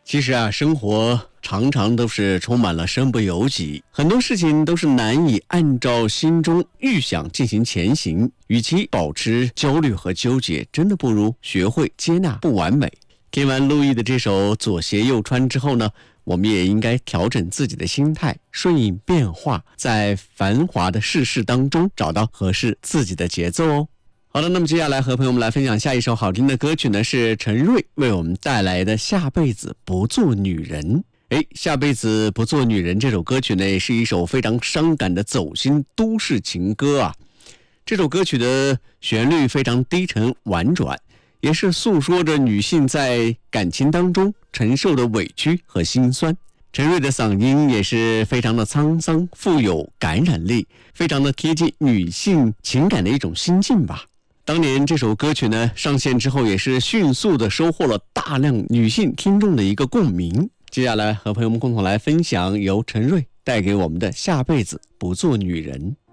其实啊，生活常常都是充满了身不由己，很多事情都是难以按照心中预想进行前行。与其保持焦虑和纠结，真的不如学会接纳不完美。听完陆毅的这首《左鞋右穿》之后呢，我们也应该调整自己的心态，顺应变化，在繁华的世事当中找到合适自己的节奏哦。好的，那么接下来和朋友们来分享下一首好听的歌曲呢，是陈瑞为我们带来的《下辈子不做女人》。下辈子不做女人这首歌曲呢，也是一首非常伤感的走心都市情歌啊。这首歌曲的旋律非常低沉婉转，也是诉说着女性在感情当中承受的委屈和心酸。陈瑞的嗓音也是非常的沧桑，富有感染力，非常的贴近女性情感的一种心境吧。当年这首歌曲呢上线之后，也是迅速的收获了大量女性听众的一个共鸣。接下来和朋友们共同来分享由陈瑞带给我们的《下辈子不做女人》。